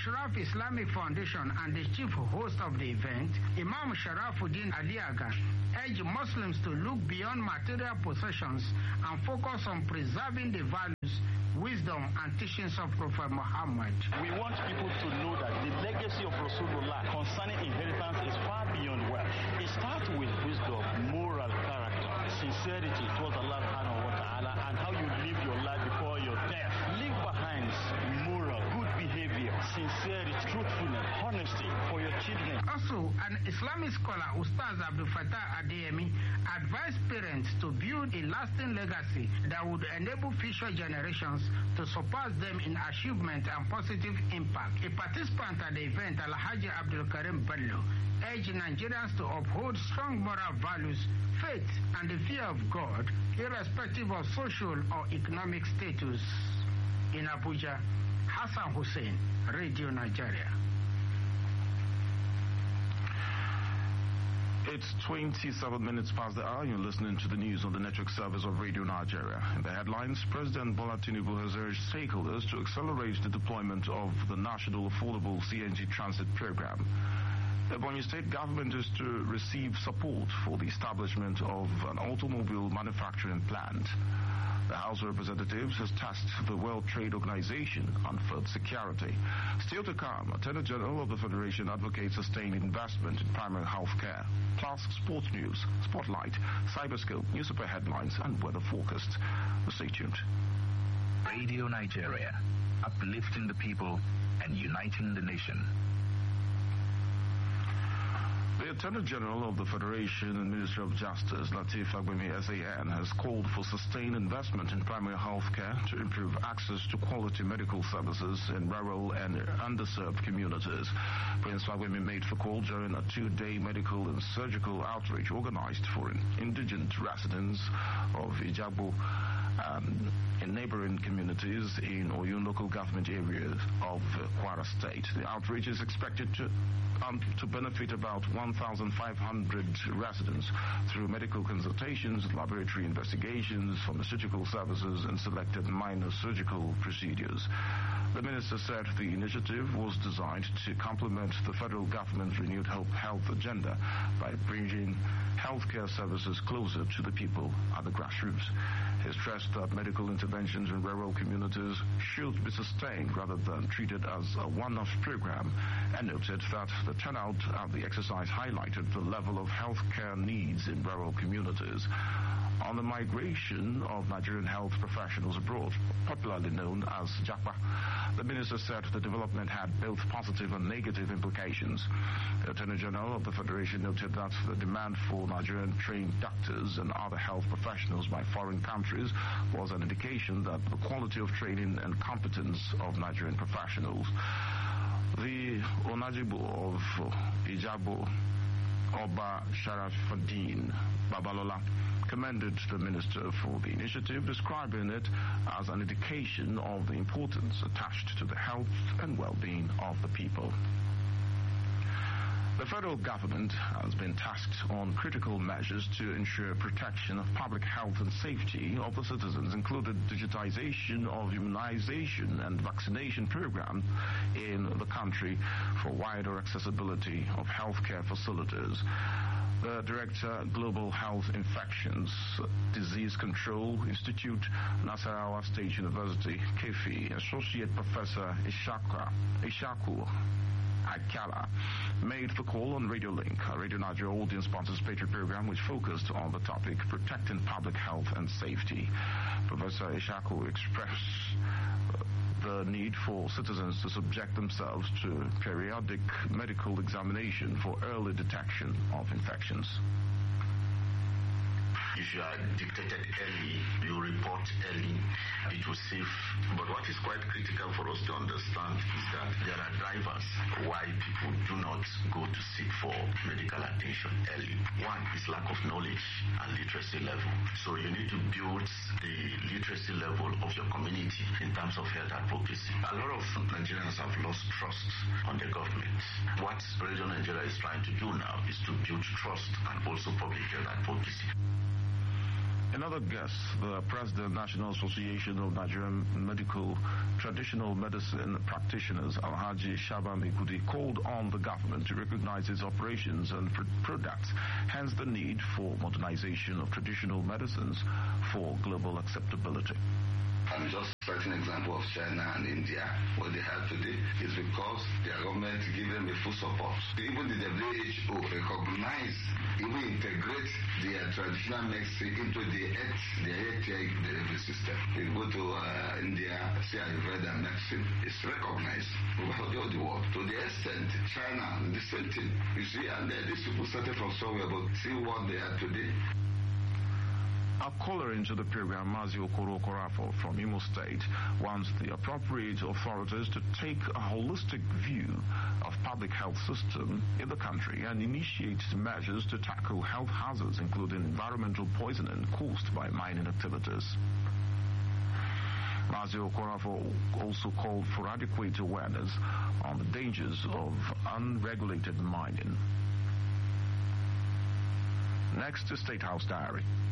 Ashraf Islamic Foundation and the chief host of the event, Imam Sharafuddin Aliaga, urged Muslims to look beyond material possessions and focus on preserving the values, wisdom, and teachings of Prophet Muhammad. We want people to know that the legacy of Rasulullah concerning inheritance is far beyond wealth. It starts with wisdom, moral character, sincerity towards Allah subhanahu wa ta'ala, and how you live your life before your death. Leave behind moral, good behavior, sincerity, truthfulness, honesty for your children. Also, an Islamic scholar, Ustaz Abdul Fattah Adeyemi, advised parents to build a lasting legacy that would enable future generations to surpass them in achievement and positive impact. A participant at the event, Alhaji Abdul Karim Bello, urged Nigerians to uphold strong moral values, faith, and the fear of God, irrespective of social or economic status. In Abuja, Hassan Hussein, Radio Nigeria. It's 27 minutes past the hour. You're listening to the news on the network service of Radio Nigeria. In the headlines, President Bola Tinubu has urged stakeholders to accelerate the deployment of the National Affordable CNG Transit Program. The Ebonyi State government is to receive support for the establishment of an automobile manufacturing plant. The House of Representatives has tasked the World Trade Organization on food security. Still to come, Attorney General of the Federation advocates sustained investment in primary health care. Plus, sports news, spotlight, cyberscope, newspaper headlines, and weather forecast. Stay tuned. Radio Nigeria, uplifting the people and uniting the nation. The Attorney General of the Federation and Ministry of Justice, Lateef Fagbemi SAN, has called for sustained investment in primary health care to improve access to quality medical services in rural and underserved communities. Prince Fagbemi made the call during a 2-day medical and surgical outreach organized for indigent residents of Ijabo in neighboring communities in Oyun local government areas of Kwara State. The outreach is expected to benefit about 1,500 residents through medical consultations, laboratory investigations, pharmaceutical services, and selected minor surgical procedures. The minister said the initiative was designed to complement the federal government's renewed health agenda by bringing healthcare services closer to the people at the grassroots. He stressed that medical interventions in rural communities should be sustained rather than treated as a one-off program, and noted that the turnout at the exercise highlighted the level of healthcare needs in rural communities. On the migration of Nigerian health professionals abroad, popularly known as JAPA, the minister said the development had both positive and negative implications. The Attorney General of the Federation noted that the demand for Nigerian trained doctors and other health professionals by foreign countries was an indication that the quality of training and competence of Nigerian professionals. The Onajibu of Ijabo, Oba Sharafuddin Babalola, commended the minister for the initiative, describing it as an indication of the importance attached to the health and well-being of the people. The federal government has been tasked on critical measures to ensure protection of public health and safety of the citizens, including digitization of immunization and vaccination programs in the country for wider accessibility of healthcare facilities. The Director, Global Health Infections Disease Control Institute, Nasarawa State University, KEFI, Associate Professor Ishaku Akala, made the call on Radio Link, a Radio Nigeria audience participatory program which focused on the topic protecting public health and safety. Professor Ishaku expressed the need for citizens to subject themselves to periodic medical examination for early detection of infections. If you are detected early, you report early, it will save. But what is quite critical for us to understand is that there are drivers why people do not go to seek for medical attention early. One is lack of knowledge and literacy level. So you need to build the literacy level of your community in terms of health advocacy. A lot of Nigerians have lost trust on the government. What Radio Nigeria is trying to do now is to build trust and also public health advocacy. Another guest, the President, National Association of Nigerian Traditional Medicine Practitioners, Alhaji Shaba Mekudi, called on the government to recognize its operations and products, hence the need for modernization of traditional medicines for global acceptability. I'm just citing an example of China and India. What they have today is because their government give them a full support. Even the WHO recognize, even integrate their traditional medicine into their healthcare delivery system. You go to India, see Ayurveda medicine, it's recognized over the world. To the extent, China, the same thing. You see, and these people started from somewhere, but see what they are today. A caller into the program, Mazi Okoro Okorafo from Imo State, wants the appropriate authorities to take a holistic view of public health system in the country and initiate measures to tackle health hazards, including environmental poisoning caused by mining activities. Mazi Okorafo also called for adequate awareness on the dangers of unregulated mining. Next is State House Diary.